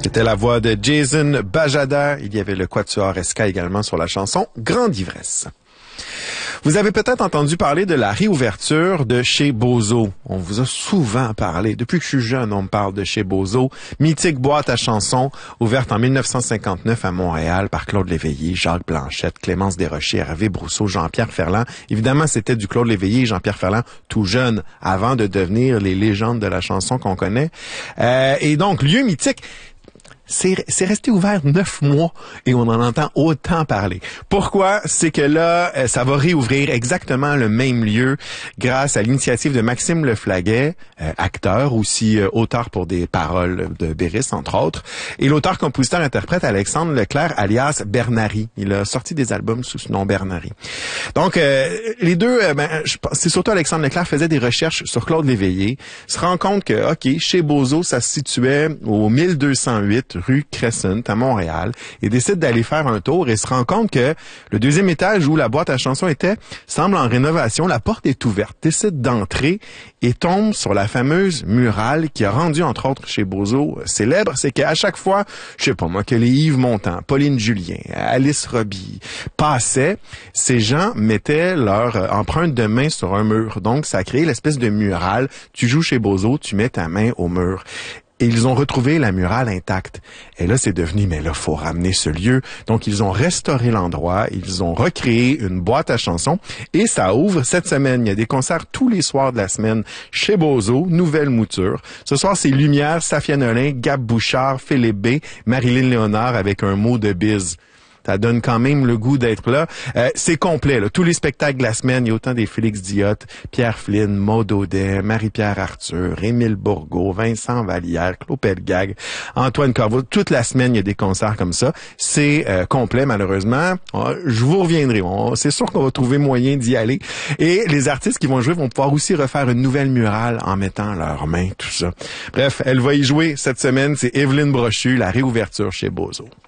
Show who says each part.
Speaker 1: C'était la voix de Jason Bajada. Il y avait le Quatuor Ska également sur la chanson Grande Ivresse. Vous avez peut-être entendu parler de la réouverture de chez Bozo. On vous a souvent parlé. Depuis que je suis jeune, on me parle de chez Bozo. Mythique boîte à chansons, ouverte en 1959 à Montréal par Claude Léveillé, Jacques Blanchette, Clémence Desrochers, Hervé Brousseau, Jean-Pierre Ferland. Évidemment, c'était du Claude Léveillé et Jean-Pierre Ferland tout jeune, avant de devenir les légendes de la chanson qu'on connaît. Et donc, lieu mythique. C'est resté ouvert 9 mois et on en entend autant parler. Pourquoi? C'est que là, ça va réouvrir exactement le même lieu grâce à l'initiative de Maxime Leflaguet, acteur, aussi auteur pour des paroles de Béris, entre autres, et l'auteur-compositeur-interprète Alexandre Leclerc, alias Bernary. Il a sorti des albums sous ce nom Bernary. Donc, les deux, c'est surtout Alexandre Leclerc faisait des recherches sur Claude Léveillé, se rend compte que, OK, chez Bozo, ça se situait au 1208 rue Crescent à Montréal et décide d'aller faire un tour et se rend compte que le deuxième étage où la boîte à chansons était semble en rénovation. La porte est ouverte, décide d'entrer et tombe sur la fameuse murale qui a rendu, entre autres, chez Bozo célèbre. C'est qu'à chaque fois, je sais pas moi, que les Yves Montand, Pauline Julien, Alice Roby passaient, ces gens mettaient leur empreinte de main sur un mur. Donc, ça a créé l'espèce de murale. Tu joues chez Bozo, tu mets ta main au mur. Et ils ont retrouvé la murale intacte. Et là, c'est devenu, mais là, faut ramener ce lieu. Donc, ils ont restauré l'endroit, ils ont recréé une boîte à chansons et ça ouvre cette semaine. Il y a des concerts tous les soirs de la semaine chez Bozo, nouvelle mouture. Ce soir, c'est Lumière, Safia Nolin, Gab Bouchard, Philippe B, Marilyn Léonard avec un mot de bise. Ça donne quand même le goût d'être là. C'est complet, là. Tous les spectacles de la semaine, il y a autant des Félix Diot, Pierre Flynn, Maud Audet, Marie-Pierre Arthur, Émile Bourgault, Vincent Vallière, Claude Pelgag, Antoine Corveau. Toute la semaine, il y a des concerts comme ça. C'est complet, malheureusement. Je vous reviendrai. C'est sûr qu'on va trouver moyen d'y aller. Et les artistes qui vont jouer vont pouvoir aussi refaire une nouvelle murale en mettant leurs mains, tout ça. Bref, elle va y jouer cette semaine. C'est Evelyne Brochu, la réouverture chez Bozo.